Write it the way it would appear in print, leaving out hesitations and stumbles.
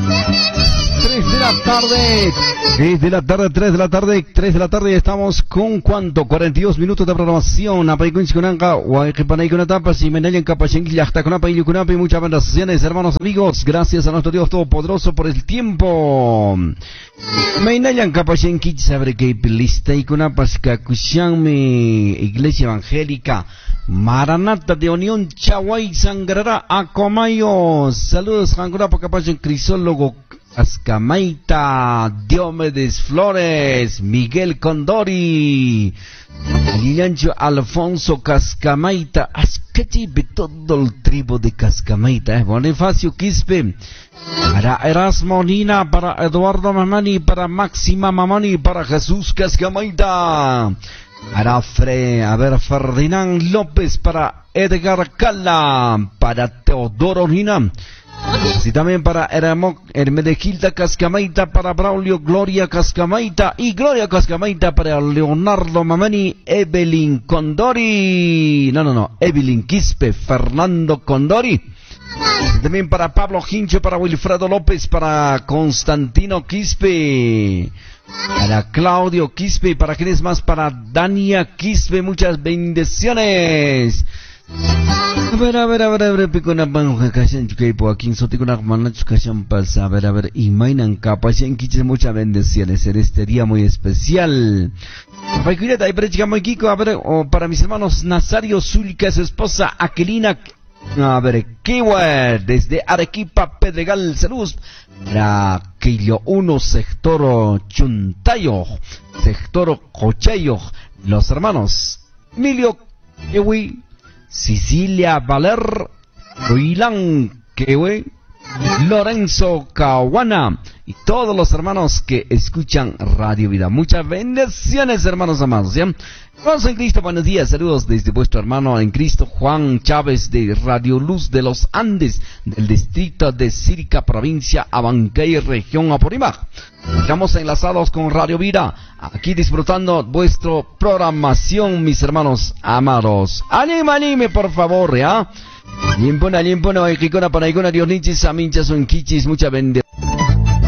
3 de la tarde, 3 de la tarde, 3 de la tarde, 3 de la tarde, estamos con ¿cuánto? 42 minutos de programación. Muchas bendiciones, hermanos amigos. Gracias a nuestro Dios Todopoderoso por el tiempo. Meinayan kapashen kich sabre que lista y con apasca kushanme Iglesia Evangélica Maranata de Unión Chaguay Sangrará Acomayo. Saludos, Jangurapa Capashen Crisólogo Cascamaita, Diomedes Flores, Miguel Condori, Liliancho Alfonso Cascamaita, Ascachibe, todo el tribu de Cascamaita, Bonifacio Quispe, para Erasmo Nina, para Eduardo Mamani, para Máxima Mamani, para Jesús Cascamaita, para Ferdinand López, para Edgar Cala, para Teodoro Nina. Así también para Hermenegilda Cascamaita, para Braulio Gloria Cascamaita y Gloria Cascamaita para Leonardo Mamani, Evelyn Condori, Evelyn Quispe, Fernando Condori. Así también para Pablo Hincho, para Wilfredo López, para Constantino Quispe, para Claudio Quispe, para quienes más, para Dania Quispe, muchas bendiciones. A ver, picona banja casian chukai po aquí en soticona mana chukasan pasa, a ver, y mainan capacian quiches muchas bendiciones en este día muy especial. Cuídate, ahí para chica Kiko, a ver, o para mis hermanos Nazario Zulca, su esposa Aquilina, a ver, Keyword, desde Arequipa, Pedregal, saludos para Quillo 1, sector Chuntayo, sector Cochayo, los hermanos Emilio Ewi, Sicilia Valer, Ruilán Quehue, Lorenzo Cahuana y todos los hermanos que escuchan Radio Vida. Muchas bendiciones, hermanos amados, ¿ya? Hermanos en Cristo, buenos días, saludos desde vuestro hermano en Cristo, Juan Chávez de Radio Luz de los Andes, del distrito de Sirica, provincia Abancay, región Apurímac. Estamos enlazados con Radio Vida, aquí disfrutando vuestra programación, mis hermanos amados. Anime, por favor, ¿ya? Limpona, Ikikona, Panaikona, Dios Nichis, Aminchas, Unkichis, mucha bendición.